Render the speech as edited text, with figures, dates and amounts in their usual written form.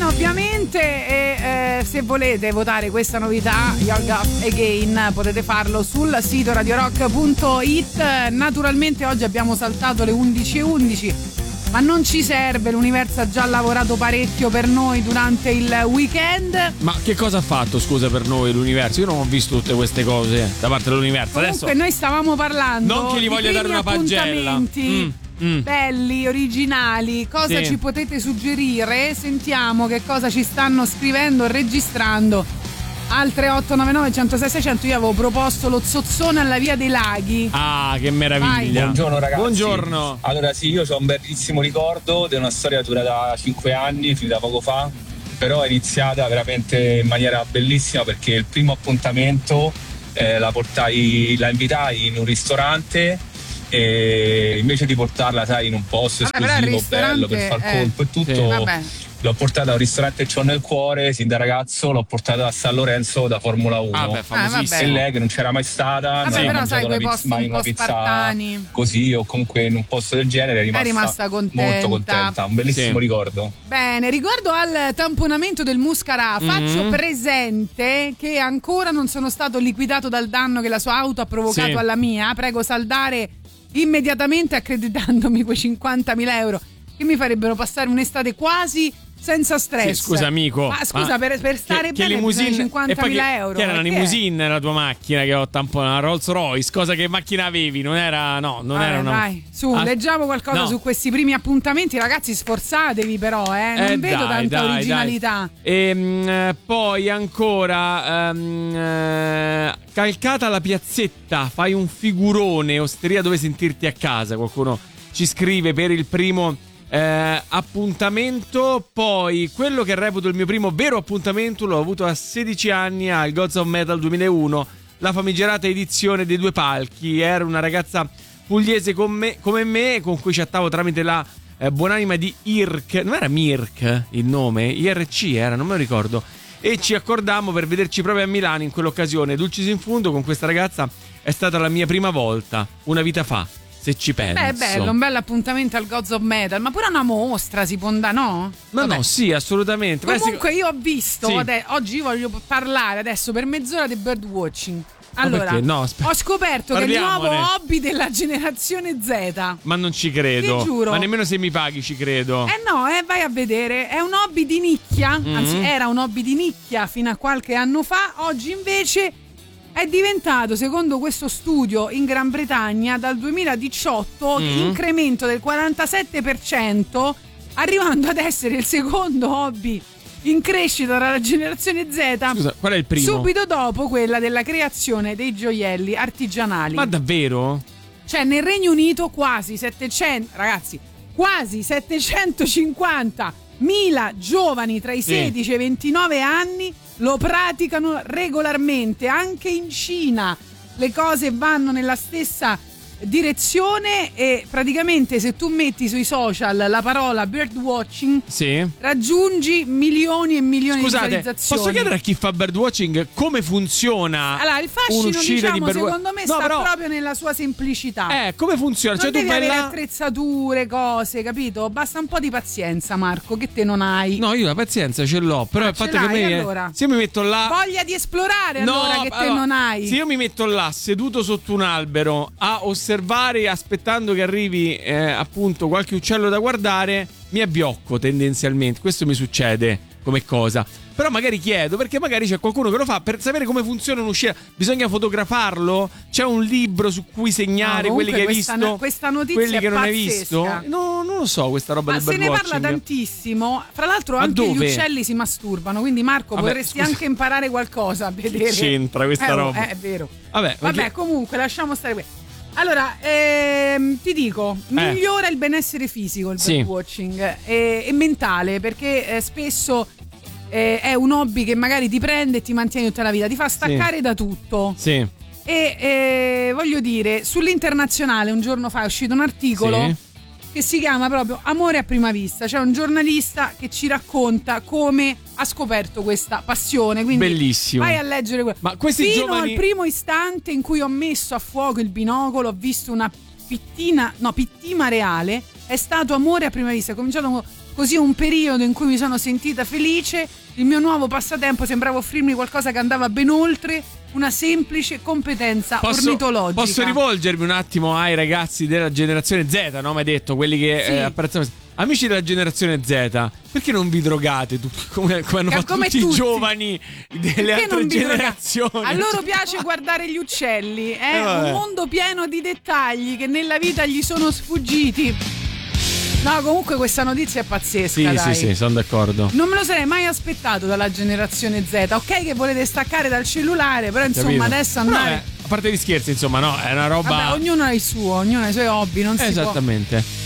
ovviamente, e se volete votare questa novità Young Up Again potete farlo sul sito radiorock.it. Naturalmente oggi abbiamo saltato le 11:11, ma non ci serve, l'Universo ha già lavorato parecchio per noi durante il weekend. Ma che cosa ha fatto, scusa, per noi l'Universo? Io non ho visto tutte queste cose da parte dell'Universo. Comunque adesso noi stavamo parlando non che gli voglio dare una pagella belli, originali. Cosa ci potete suggerire? Sentiamo che cosa ci stanno scrivendo e registrando al 3899 106 600. Io avevo proposto lo zozzone alla Via dei Laghi. Ah, che meraviglia. Buongiorno ragazzi. Buongiorno. Allora sì, io ho un bellissimo ricordo di una storia durata 5 anni, finita poco fa, però è iniziata veramente in maniera bellissima, perché il primo appuntamento la invitai in un ristorante, e invece di portarla, sai, in un posto esclusivo bello per far colpo e tutto, l'ho portata a un ristorante che ho nel cuore, sin da ragazzo l'ho portata a San Lorenzo da Formula 1. E lei, che non c'era mai stata, non aveva mangiato mai una pizza così o comunque in un posto del genere, è rimasta contenta. Molto contenta. Un bellissimo ricordo. Bene, riguardo al tamponamento del Muscarà, faccio presente che ancora non sono stato liquidato dal danno che la sua auto ha provocato alla mia. Prego saldare immediatamente accreditandomi quei 50.000 euro che mi farebbero passare un'estate quasi senza stress. Sì, scusa amico, ma scusa, per stare bene limousine, 50.000 euro. Che era una limousine la tua macchina che ho tamponato, una Rolls Royce, cosa che macchina avevi? Non era, no, non era una. Dai, su, leggiamo qualcosa su questi primi appuntamenti, ragazzi, sforzatevi però, non vedo tanta originalità. E poi ancora calcata la piazzetta, fai un figurone, osteria dove sentirti a casa, qualcuno ci scrive per il primo appuntamento. Poi quello che reputo il mio primo vero appuntamento l'ho avuto a 16 anni al Gods of Metal 2001, la famigerata edizione dei 2 palchi. Era una ragazza pugliese come me, con cui chattavo tramite la buonanima di IRC, non era Mirk il nome? IRC era, non me lo ricordo, e ci accordammo per vederci proprio a Milano in quell'occasione. Dulcis in fundo, con questa ragazza è stata la mia prima volta, una vita fa, se ci penso. Beh, bello, un bel appuntamento al Gods of Metal, ma pure una mostra si può andare, no? Ma no, sì, assolutamente. Comunque io ho visto, oggi voglio parlare adesso per mezz'ora di birdwatching. Allora, ho scoperto che è il nuovo hobby della generazione Z. Ma non ci credo. Ti giuro. Ma nemmeno se mi paghi ci credo. Vai a vedere. È un hobby di nicchia. Anzi, era un hobby di nicchia fino a qualche anno fa. Oggi invece è diventato, secondo questo studio in Gran Bretagna, dal 2018 incremento del 47%, arrivando ad essere il secondo hobby in crescita tra la generazione Z. Scusa, qual è il primo? Subito dopo quella della creazione dei gioielli artigianali. Ma davvero? Cioè, nel Regno Unito quasi 750.000 giovani tra i 16 e i 29 anni lo praticano regolarmente. Anche in Cina le cose vanno nella stessa direzione, e praticamente se tu metti sui social la parola birdwatching raggiungi milioni e milioni di visualizzazioni. Posso chiedere a chi fa birdwatching come funziona? Allora, il fascino, diciamo, secondo me sta proprio nella sua semplicità. Come funziona? Non devi avere attrezzature, cose, capito? Basta un po' di pazienza, Marco, che te non hai. No, io la pazienza ce l'ho, però il fatto che allora. se io mi metto là, voglia di esplorare, allora, che te non hai. Se io mi metto là seduto sotto un albero a osservare, aspettando che arrivi appunto qualche uccello da guardare, mi abbiocco tendenzialmente. Questo mi succede come cosa. Però magari chiedo, perché magari c'è qualcuno che lo fa per sapere come funziona un'uscita. Bisogna fotografarlo? C'è un libro su cui segnare quelli che hai visto? Questa notizia quelli che è non hai pazzesca. visto? No, non lo so questa roba del birdwatching. Ma se ne parla tantissimo. Fra l'altro anche gli uccelli si masturbano, quindi Marco potresti anche imparare qualcosa a vedere. Che c'entra questa roba? È vero. Vabbè, comunque lasciamo stare qui. Allora, ti dico, migliora il benessere fisico il birdwatching e mentale, perché spesso è un hobby che magari ti prende e ti mantiene tutta la vita, ti fa staccare da tutto. E voglio dire, sull'Internazionale un giorno fa è uscito un articolo che si chiama proprio Amore a prima vista. C'è un giornalista che ci racconta come ha scoperto questa passione, quindi bellissimo. Vai a leggere Ma questi fino giovani... al primo istante in cui ho messo a fuoco il binocolo, ho visto una pittima reale. È stato amore a prima vista. Ho cominciato così un periodo in cui mi sono sentita felice. Il mio nuovo passatempo sembrava offrirmi qualcosa che andava ben oltre una semplice competenza ornitologica. Posso rivolgermi un attimo ai ragazzi della generazione Z, no? Mi hai detto, quelli che apprezzano. Amici della generazione Z, perché non vi drogate come hanno fatto tutti i giovani delle altre generazioni? A loro piace guardare gli uccelli, è un mondo pieno di dettagli che nella vita gli sono sfuggiti. No, comunque questa notizia è pazzesca. Dai. Sì, sono d'accordo. Non me lo sarei mai aspettato dalla generazione Z. Ok che volete staccare dal cellulare, però insomma adesso andare... a parte gli scherzi, insomma, no, è una roba... Vabbè, ognuno ha il suo, ognuno ha i suoi hobby, non si può... Esattamente.